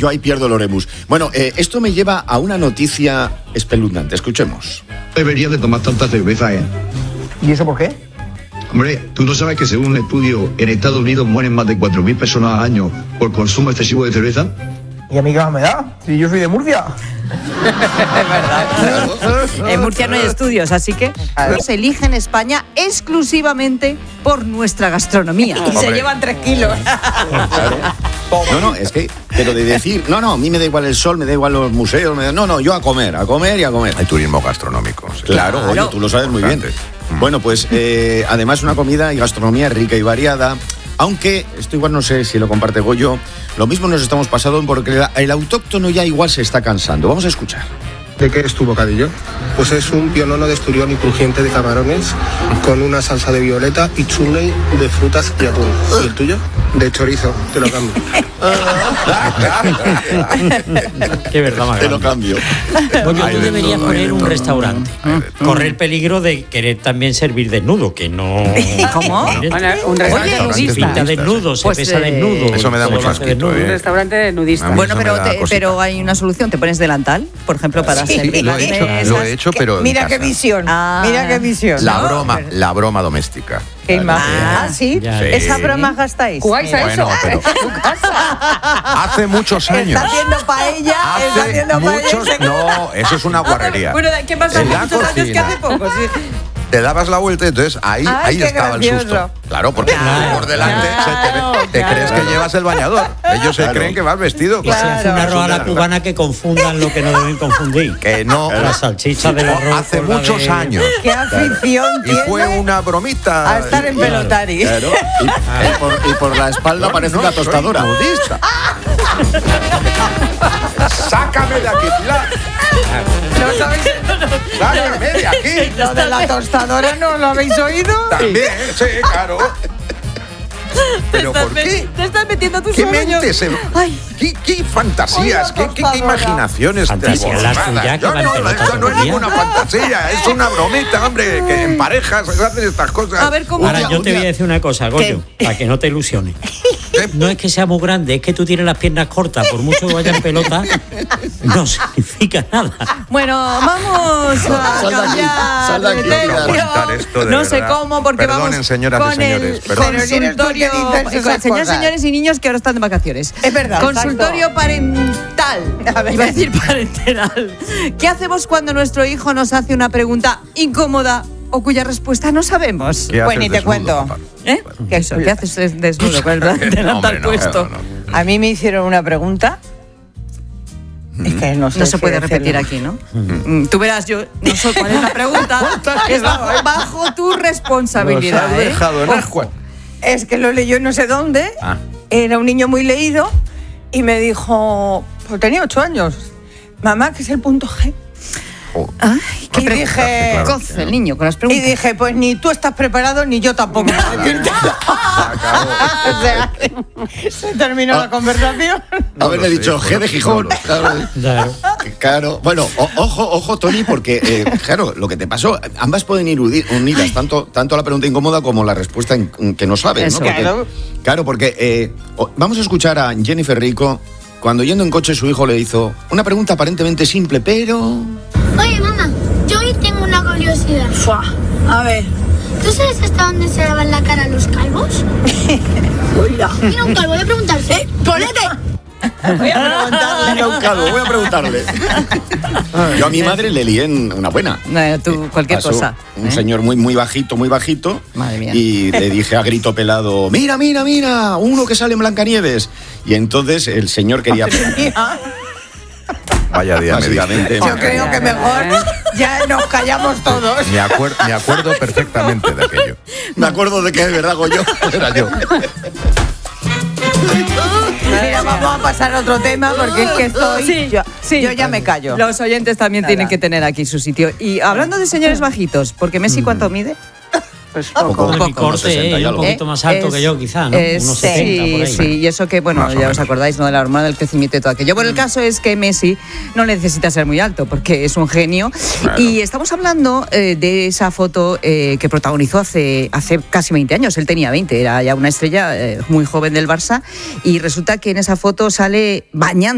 yo ahí pierdo el oremus. Bueno, esto me lleva a una noticia espeluznante. Escuchemos. Deberías de tomar tanta cerveza, ¿eh? ¿Y eso por qué? Hombre, ¿tú no sabes que según un estudio en Estados Unidos mueren más de 4.000 personas al año por consumo excesivo de cerveza? ¿Y a mí qué más me da? Si yo soy de Murcia. Es verdad. En Murcia no hay estudios, así que se elige en España exclusivamente por nuestra gastronomía. Y se llevan 3 kilos. No, es que, pero de decir, no, a mí me da igual el sol, me da igual los museos, no, yo a comer y a comer. Hay turismo gastronómico. Sí. Claro, oye, tú lo sabes muy bien. Bueno, pues además una comida y gastronomía rica y variada, aunque esto igual no sé si lo comparte Goyo, lo mismo nos estamos pasando porque el autóctono ya igual se está cansando. Vamos a escuchar. ¿De qué es tu bocadillo? Pues es un pionono de esturión y crujiente de camarones con una salsa de violeta y chutney de frutas y atún. ¿Y el tuyo? De chorizo, te lo cambio. Qué verdad más grande. Te lo cambio. Bueno, tú deberías poner un restaurante. Correr peligro de querer también servir desnudo, que no... ¿Cómo? Un restaurante nudista. Pinta desnudo, se Pues, pesa desnudo. Eso me da todo mucho lo hace asquito, desnudo. Un restaurante nudista. Bueno, Eso me da cosita. pero hay una solución. Te pones delantal, por ejemplo, para Sí, servir lo las he mesas. hecho, pero en Mira casa. qué visión. Ah. Mira qué visión. La broma doméstica. Qué imagen. Ah, ¿sí? Ya, Sí. ¿Esa broma gastáis? ¿Jugáis a Bueno, eso? pero hace muchos años. Está haciendo paella. Está Hace haciendo paella. muchos... No, eso es una guarrería. Bueno, ¿qué pasa En hace la muchos años que cocina. hace poco? Sí. Te dabas la vuelta y entonces ahí qué estaba el gracioso. susto. Claro, porque Claro, por delante claro, te crees que llevas el bañador. Ellos se Claro. creen que vas vestido. Y se hace un arroz a la cubana que confundan lo que no deben confundir. Que no. La salchicha del arroz. Hace con la muchos de- años. Qué afición Y fue tiene una bromita. a estar en pelotari. Claro. Y por la espalda parece una tostadora. Soy nudista. Sácame de aquí, Pilar. ¿No sabéis? Sácame de aquí. Lo de la tostadora no lo habéis oído. También, sí, claro. ¿Pero por qué? Te estás metiendo tus ¿Qué sueños. mentes? ¿Qué fantasías? Oye, ¿Qué imaginaciones? Fantasía, las desbordadas? tuyas que Yo van no, pelotas esto no es todo el ninguna fantasía, es una bromita, hombre, que en parejas se hacen estas cosas. A ver, ¿cómo? Ahora yo te voy a decir una cosa, Goyo, para que no te ilusiones. No es que sea muy grande, es que tú tienes las piernas cortas, por mucho que vaya en pelota, no significa nada. Bueno, vamos a Sal de aquí, cambiar sal de aquí, de Pilar. Aguantar esto, de no sé verdad. cómo, porque Perdonen, vamos señoras y con señores, el perdonen. consultorio, Pero eres tú que dices esas señores, cosas. señores y niños que ahora están de vacaciones. Es verdad, Consultorio exacto. parental. A ver. Iba a decir parenteral. ¿Qué hacemos cuando nuestro hijo nos hace una pregunta incómoda o cuya respuesta no sabemos? ¿Qué Pues haces ni te desnudo, cuento. papá? ¿Eh? ¿Qué eso? ¿Qué haces desnudo con el delantal Hombre, no, puesto? no. A mí me hicieron una pregunta. Es que no sé No se si puede decirlo. repetir aquí, ¿no? Tú verás, yo no sé cuál es la pregunta. Es bajo tu responsabilidad. Nos has ¿eh? dejado en Ojo. ascuas. Es que lo leyó no sé dónde. Ah. Era un niño muy leído y me dijo, pues tenía 8 años, mamá, ¿qué es el punto G? Ay, qué Y dije, claro. coce el niño con las y preguntas. dije, pues ni tú estás preparado ni yo tampoco. O sea, se terminó la conversación. Haberle lo sé, dicho G de Gijón. Claro. Claro. Bueno, ojo, Tony, porque, claro, lo que te pasó, ambas pueden ir unidas, tanto la pregunta incómoda como la respuesta que no sabes, Eso. ¿no? Porque, claro, porque vamos a escuchar a Jennifer Rico cuando yendo en coche su hijo le hizo una pregunta aparentemente simple, pero... Oye, mamá, yo hoy tengo una curiosidad. A ver. ¿Tú sabes hasta dónde se lavan la cara los calvos? Oiga. Mira un calvo, voy a preguntarte. ¡Polete! Voy a preguntarle. Mira un calvo, voy a preguntarle. Yo a mi madre le lié en una buena. No, tú, cualquier Pasó cosa. Un señor muy bajito. Madre mía. Y le dije a grito pelado, mira, uno que sale en Blancanieves. Y entonces el señor quería... Vaya día, Básicamente. Yo creo que mejor ya nos callamos todos. me acuerdo perfectamente de aquello. Me acuerdo de que de verdad Goyo Era yo. Mira, vamos a pasar a otro tema porque es que estoy... yo ya me callo. Los oyentes también Nada. tienen que tener aquí su sitio. Y hablando de señores bajitos, porque Messi, ¿cuánto mide? Pues poco. Con mi Unos corte, 60 y un algo. poquito más alto que yo, quizá, ¿no? Unos 70 por ahí. Sí, y eso que, bueno, Más o ya os menos. acordáis, ¿no? De la hormona del crecimiento y todo aquello. Bueno, el caso es que Messi no necesita ser muy alto porque es un genio. Claro. Y estamos hablando de esa foto que protagonizó hace casi 20 años. Él tenía 20, era ya una estrella muy joven del Barça. Y resulta que en esa foto sale bañando